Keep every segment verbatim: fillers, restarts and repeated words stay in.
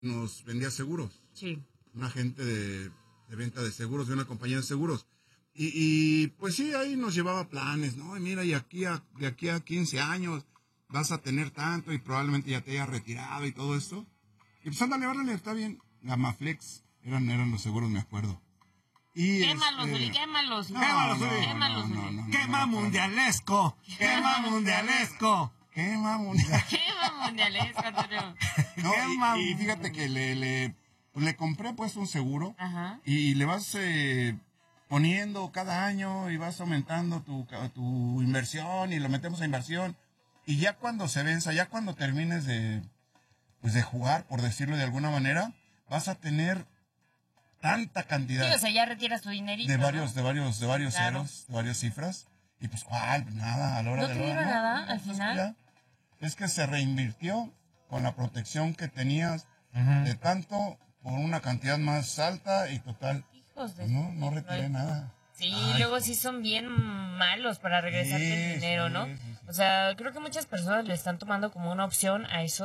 nos vendía seguros. Sí. Un agente de, de venta de seguros, de una compañía de seguros. Y, y pues sí, ahí nos llevaba planes, ¿no? Y mira, y aquí a, de aquí a quince años vas a tener tanto y probablemente ya te hayas retirado y todo esto. Y pues ándale, órale, está bien. Gamaflex eran, eran los seguros, me acuerdo. Y quémalos, este... Uli, quémalos. No, quémalos, no, Uli. Quémalos, no, Uli. no, no, ¡Quema no, no, mundialesco! ¡Quema mundialesco! Quema mundial. Quema mundialesco, Antonio. No, Quema y, y fíjate que le, le, pues le compré pues un seguro. Ajá. Y le vas eh, poniendo cada año y vas aumentando tu, tu inversión y lo metemos a inversión. Y ya cuando se venza, ya cuando termines de, pues de jugar, por decirlo de alguna manera, vas a tener tanta cantidad Sí, o sea, ya retiras tu dinerito, de varios, ¿no? de varios, de varios Claro. ceros, de varias cifras. Y pues, ¿cuál? Nada, a la hora ¿No de te la dieron hora, nada no, al pues, final? ya. Es que se reinvirtió con la protección que tenías Ujú. de tanto por una cantidad más alta y total. Hijos de... No, no retiré nada. Sí, Ay, luego sí son bien malos para regresarte Sí, el dinero, sí, ¿no? sí, sí. O sea, creo que muchas personas le están tomando como una opción a eso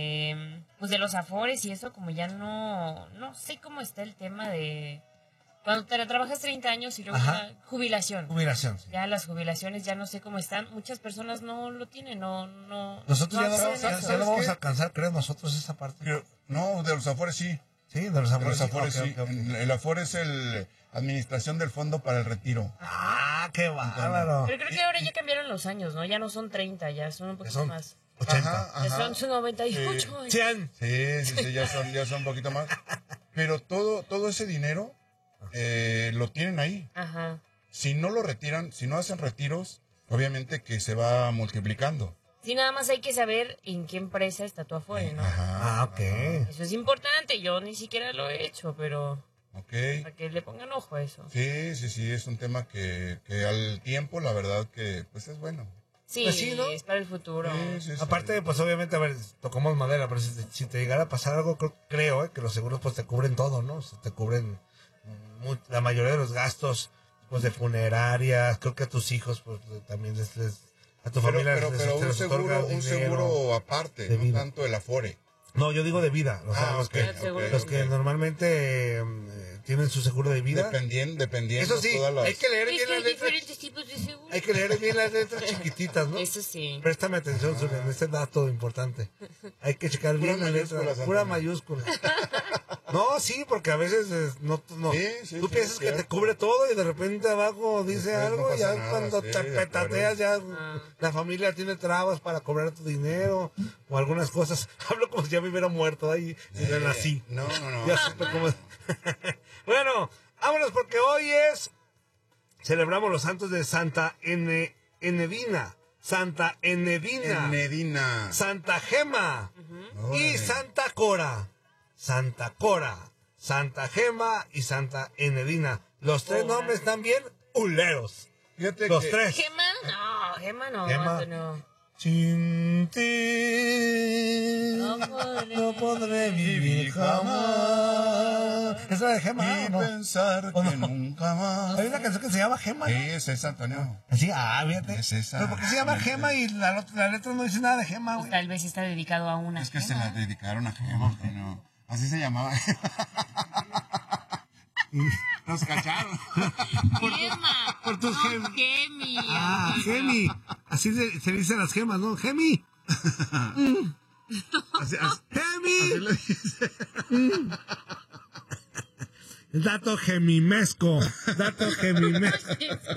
de, pues de los afores y eso, como ya no, no sé cómo está el tema de cuando te trabajas treinta años y luego Ajá. una jubilación. Jubilación, sí. Ya las jubilaciones ya no sé cómo están. Muchas personas no lo tienen, no, no. Nosotros no ya no, hacen vamos, ya, eso. ya no vamos qué? a alcanzar, creo, nosotros esa parte. Pero, no, de los afores sí. Sí, de los De afores. los afores Ok, sí. ok, ok. El, el afore es el administración del fondo para el retiro. Ah, qué bárbaro. Pero creo que ahora ya cambiaron los años, ¿no? Ya no son treinta, ya son un Que poquito son más. ochenta. Ajá, Ya ajá. son sus noventa y ocho años. cien. Sí, sí, sí, ya son, ya son un poquito más. Pero todo, todo ese dinero eh, lo tienen ahí. Ajá. Si no lo retiran, si no hacen retiros, obviamente que se va multiplicando. Sí, nada más hay que saber en qué empresa está tu afore, ¿no? Ajá. Ah, ok. Eso es importante, yo ni siquiera lo he hecho, pero Ok. para que le pongan ojo a eso. Sí, sí, sí, es un tema que, que al tiempo, la verdad que, pues es bueno. Sí, Pues sí, ¿no? es para el futuro. Sí, sí, sí. Aparte, pues obviamente, a ver, tocamos madera, pero si te, si te llegara a pasar algo, creo, creo eh, que los seguros pues te cubren todo, ¿no? O sea, te cubren mu- la mayoría de los gastos pues de funerarias, creo que a tus hijos pues también les, les a tu Pero, familia pero, les, pero les un otorga seguro, un dinero. seguro aparte, de no vida. tanto el afore. No, yo digo de vida, o sea, Ah, los ok, que, ok, los que ok. normalmente eh, tienen su seguro de vida. Dependien- dependiendo Eso sí, todas las... hay que leer Es bien que hay las letras. diferentes tipos de seguro. Hay que leer bien las letras chiquititas, ¿no? Eso sí. Préstame atención sobre este dato importante. Hay que checar Pura bien la letra, mayúscula, pura Antonio. mayúscula. No, sí, porque a veces eh, no, no. Sí, sí, tú sí, piensas es que te cierto. cubre todo y de repente abajo dice Después no algo y pasa ya nada, cuando sí, te de petateas ya Ah. la familia tiene trabas para cobrar tu dinero o algunas cosas. Hablo como si ya me hubiera muerto ahí y Eh, no nací. No, no, no. Ya supe cómo es. Bueno, vámonos porque hoy es celebramos los santos de Santa Ene, Enedina, Santa Enedina, Medina. Santa Gema y Órale. Santa Cora. Santa Cora, Santa Gema y Santa Enedina. Los tres Órale. nombres están bien huleros. Fíjate Los que- tres. ¿Gema? No, Gema no. Gema. No. Sin ti No podré no podré vivir jamás. ¿Esa de Gema? Y ¿o no? pensar ¿O que no? nunca más. Hay una canción que se llama Gema. Sí, ¿no? es esa, Antonio. Sí, ah, fíjate. Es esa. Pero ¿por qué se llama Gema y la, la letra no dice nada de Gema, Pues güey? tal vez está dedicado a una. Es que se Gema. la dedicaron a Gema, Antonio. Así se llamaba. Nos cacharon. Gema. por tus no, gem- Gemi. Ah, Gemi. Así se, se dicen las gemas, ¿no? Gemi. Así, así. Gemi. Así le dice. Dato gemimesco. Dato gemimesco.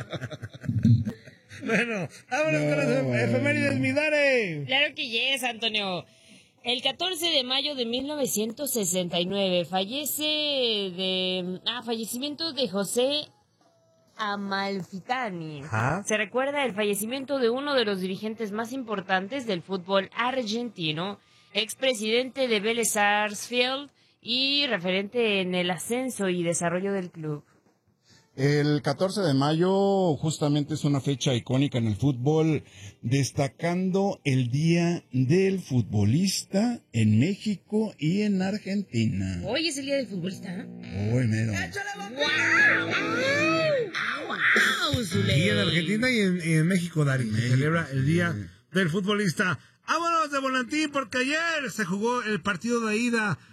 Bueno, vámonos con las efemérides, mi Dare. Claro que yes, Antonio. El catorce de mayo de mil novecientos sesenta y nueve fallece de... Ah, fallecimiento de José Amalfitani. Ajá. Se recuerda el fallecimiento de uno de los dirigentes más importantes del fútbol argentino, expresidente de Vélez Sarsfield y referente en el ascenso y desarrollo del club. El catorce de mayo justamente es una fecha icónica en el fútbol, destacando el Día del Futbolista en México y en Argentina. Hoy es el día del futbolista. Uy, mero. Y en Argentina y en, y en México, Dari, se México, celebra el sí. Día del Futbolista. Vámonos de volantín porque ayer se jugó el partido de ida